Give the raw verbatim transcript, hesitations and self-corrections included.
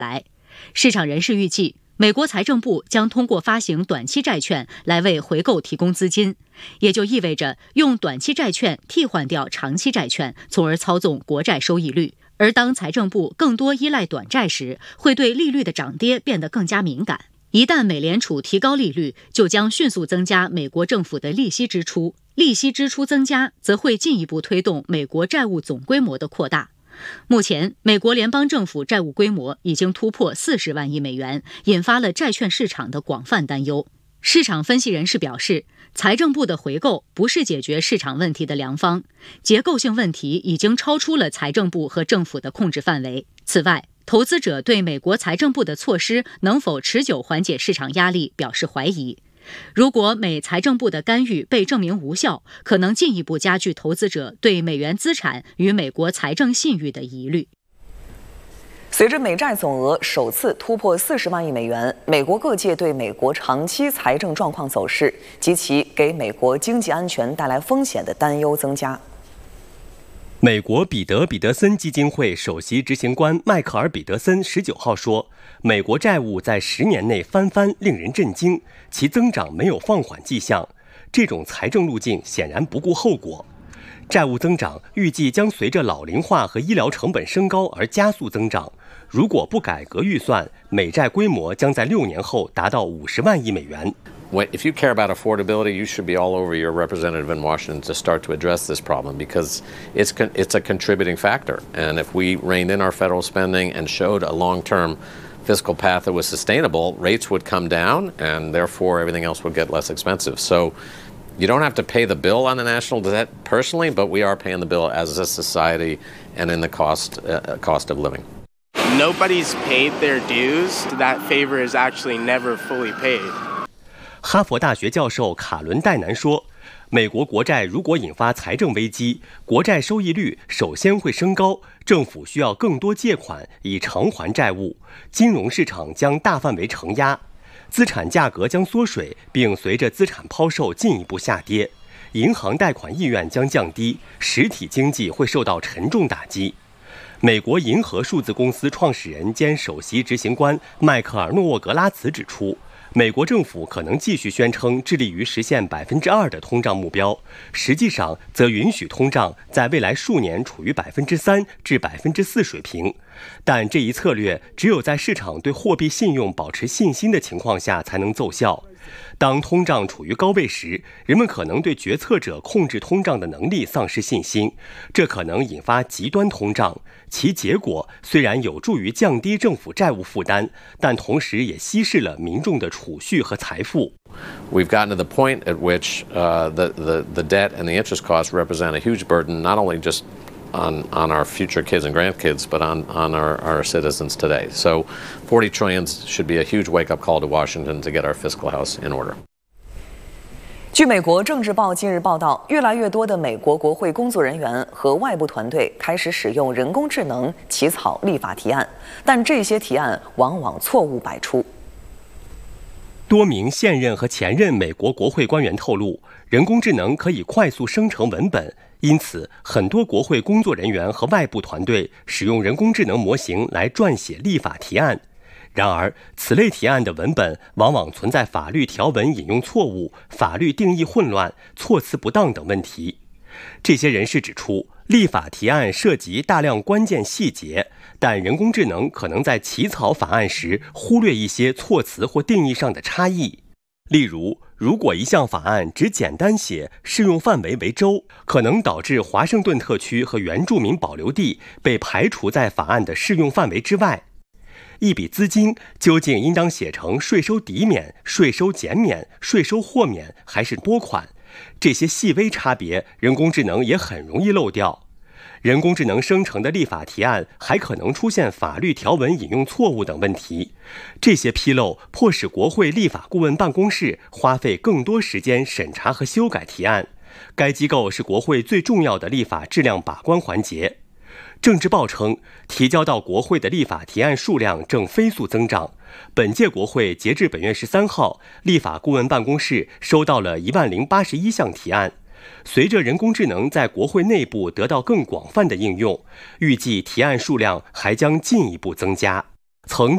来。市场人士预计，美国财政部将通过发行短期债券来为回购提供资金，也就意味着用短期债券替换掉长期债券，从而操纵国债收益率。而当财政部更多依赖短债时，会对利率的涨跌变得更加敏感。一旦美联储提高利率，就将迅速增加美国政府的利息支出，利息支出增加，则会进一步推动美国债务总规模的扩大。目前，美国联邦政府债务规模已经突破四十万亿美元，引发了债券市场的广泛担忧。市场分析人士表示，财政部的回购不是解决市场问题的良方，结构性问题已经超出了财政部和政府的控制范围。此外，投资者对美国财政部的措施能否持久缓解市场压力表示怀疑。如果美财政部的干预被证明无效，可能进一步加剧投资者对美元资产与美国财政信誉的疑虑。 随着美债总额首次突破四十万亿美元，美国各界对美国长期财政状况走势及其给美国经济安全带来风险的担忧增加。 美国彼得·彼得森基金会首席执行官迈克尔·彼得森十九号说，美国债务在十年内翻番令人震惊，其增长没有放缓迹象。这种财政路径显然不顾后果。债务增长预计将随着老龄化和医疗成本升高而加速增长。如果不改革预算，美债规模将在六年后达到五十万亿美元。 If you care about affordability, you should be all over your representative in Washington to start to address this problem because it's it's a contributing factor. And if we reined in our federal spending and showed a long-term fiscal path that was sustainable, rates would come down, and therefore everything else would get less expensive. So you don't have to pay the bill on the national debt personally, but we are paying the bill as a society and in the cost uh, cost of living. Nobody's paid their dues. That favor is actually never fully paid. 哈佛大学教授卡伦·戴南说，美国国债如果引发财政危机，国债收益率首先会升高，政府需要更多借款以偿还债务，金融市场将大范围承压，资产价格将缩水，并随着资产抛售进一步下跌，银行贷款意愿将降低，实体经济会受到沉重打击。美国银河数字公司创始人兼首席执行官迈克尔·诺沃格拉茨指出，美国政府可能继续宣称致力于实现百分之二的通胀目标，实际上则允许通胀在未来数年处于百分之三至百分之四水平。但这一策略只有在市场对货币信用保持信心的情况下才能奏效。当通胀处于高位时，人们可能对决策者控制通胀的能力丧失信心，这可能引发极端通胀。其结果虽然有助于降低政府债务负担，但同时也稀释了民众的储蓄和财富。 We've gotten to the point at which uh, the, the, the debt and the interest costs represent a huge burden, not only just on, on our future kids and grandkids, but on, on our, our citizens today. So forty trillion should be a huge wake-up call to Washington to get our fiscal house in order. 据美国政治报近日报道，越来越多的美国国会工作人员和外部团队开始使用人工智能起草立法提案，但这些提案往往错误百出。 多名现任和前任美国国会官员透露，人工智能可以快速生成文本，因此很多国会工作人员和外部团队使用人工智能模型来撰写立法提案。然而，此类提案的文本往往存在法律条文引用错误、法律定义混乱、措辞不当等问题。这些人士指出，立法提案涉及大量关键细节，但人工智能可能在起草法案时忽略一些措辞或定义上的差异。例如，如果一项法案只简单写适用范围为州，可能导致华盛顿特区和原住民保留地被排除在法案的适用范围之外。一笔资金究竟应当写成税收抵免、税收减免、税收豁免还是拨款？这些细微差别，人工智能也很容易漏掉。人工智能生成的立法提案还可能出现法律条文引用错误等问题。这些纰漏迫使国会立法顾问办公室花费更多时间审查和修改提案。该机构是国会最重要的立法质量把关环节。政治报称，提交到国会的立法提案数量正飞速增长。本届国会截至本月十三号，立法顾问办公室收到了一万零八十一项提案。随着人工智能在国会内部得到更广泛的应用，预计提案数量还将进一步增加。曾